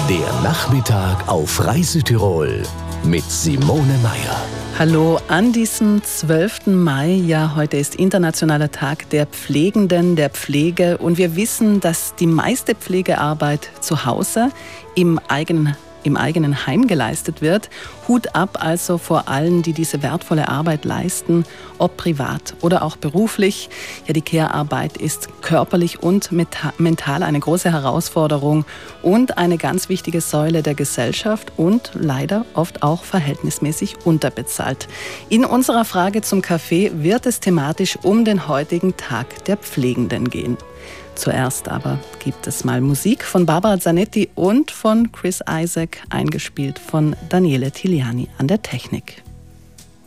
Der Nachmittag auf Reise Tirol mit Simone Meier. Hallo an diesem 12. Mai. Ja, heute ist Internationaler Tag der Pflegenden, der Pflege. Und wir wissen, dass die meiste Pflegearbeit zu Hause im eigenen Heim geleistet wird. Hut ab also vor allen, die diese wertvolle Arbeit leisten, ob privat oder auch beruflich. Ja, die Care-Arbeit ist körperlich und mental eine große Herausforderung und eine ganz wichtige Säule der Gesellschaft und leider oft auch verhältnismäßig unterbezahlt. In unserer Frage zum Kaffee wird es thematisch um den heutigen Tag der Pflegenden gehen. Zuerst aber gibt es mal Musik von Barbara Zanetti und von Chris Isaak, eingespielt von Daniele Tiliani an der Technik.